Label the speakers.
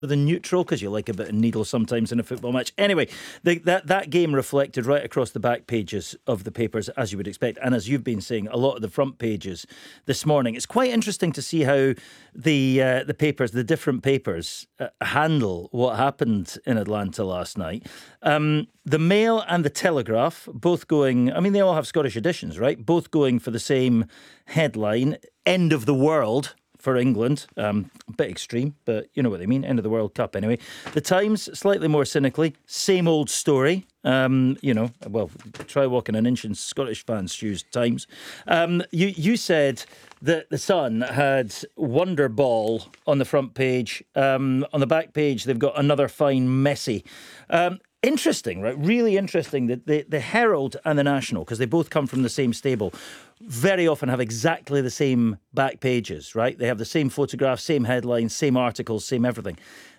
Speaker 1: than neutral, because you like a bit of needle sometimes in a football match. Anyway, that game reflected right across the back pages of the papers, as you would expect, and as you've been saying, a lot of the front pages this morning. It's quite interesting to see how the papers, the different papers, handle what happened in Atlanta last night. The Mail and the Telegraph, both going, I mean, they all have Scottish editions, right? Both going for the same headline, "End of the World" for England. A bit extreme, but you know what they mean. End of the World Cup, anyway. The Times, slightly more cynically, same old story. Try walking an inch in Scottish fans' shoes, Times. You said that The Sun had Wonder Ball on the front page. On the back page, they've got Another Fine Messi. Interesting, right? Really interesting that the Herald and the National, because they both come from the same stable, very often have exactly the same back pages, right? They have the same photographs, same headlines, same articles, same everything.